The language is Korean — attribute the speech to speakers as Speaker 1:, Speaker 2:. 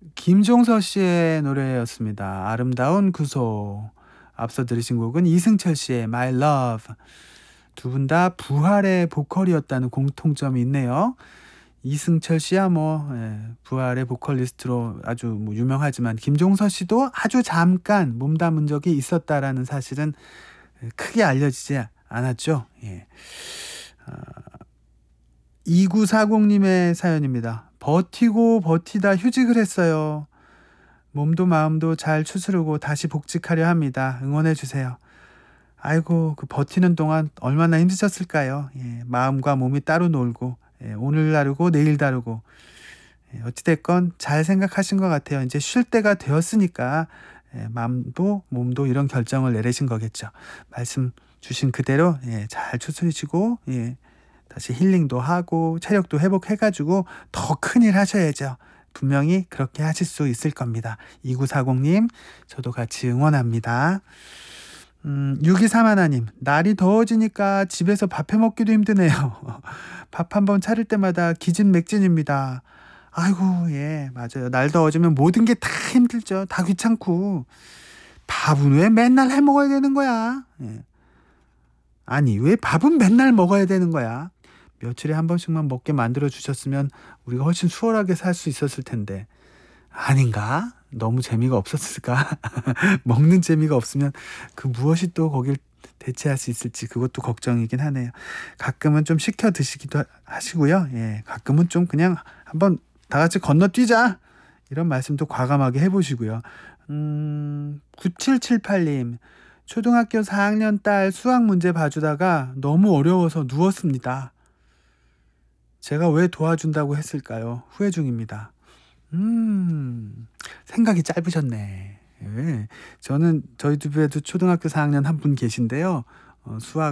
Speaker 1: 김종서 씨의 노래였습니다. 아름다운 구속. 앞서 들으신 곡은 이승철 씨의 My Love. 두 분 다 부활의 보컬이었다는 공통점이 있네요. 이승철 씨야 부활의 보컬리스트로 아주 유명하지만 김종서 씨도 아주 잠깐 몸담은 적이 있었다라는 사실은 크게 알려지지 않았죠. 예. 2940님의 사연입니다. 버티고 버티다 휴직을 했어요. 몸도 마음도 잘 추스르고 다시 복직하려 합니다. 응원해 주세요. 아이고, 그 버티는 동안 얼마나 힘드셨을까요? 예, 마음과 몸이 따로 놀고, 예, 오늘 다르고 내일 다르고, 예, 어찌됐건 잘 생각하신 것 같아요. 이제 쉴 때가 되었으니까, 예, 마음도 몸도 이런 결정을 내리신 거겠죠. 말씀 주신 그대로, 예, 잘 추스리시고, 예, 다시 힐링도 하고, 체력도 회복해가지고, 더 큰일 하셔야죠. 분명히 그렇게 하실 수 있을 겁니다. 2940님, 저도 같이 응원합니다. 6231님, 날이 더워지니까 집에서 밥 해 먹기도 힘드네요. 밥 한 번 차릴 때마다 기진맥진입니다. 아이고, 예, 맞아요. 날 더워지면 모든 게 다 힘들죠. 다 귀찮고. 밥은 왜 맨날 해 먹어야 되는 거야? 예. 아니, 왜 밥은 맨날 먹어야 되는 거야? 며칠에 한 번씩만 먹게 만들어 주셨으면 우리가 훨씬 수월하게 살 수 있었을 텐데. 아닌가? 너무 재미가 없었을까? 먹는 재미가 없으면 그 무엇이 또 거길 대체할 수 있을지 그것도 걱정이긴 하네요. 가끔은 좀 시켜 드시기도 하시고요. 예, 가끔은 좀 그냥 한번 다 같이 건너뛰자 이런 말씀도 과감하게 해보시고요. 9778님, 초등학교 4학년 딸 수학 문제 봐주다가 너무 어려워서 누웠습니다. 제가 왜 도와준다고 했을까요? 후회 중입니다. 생각이 짧으셨네. 예. 저희 집에도 초등학교 4학년 한 분 계신데요. 수학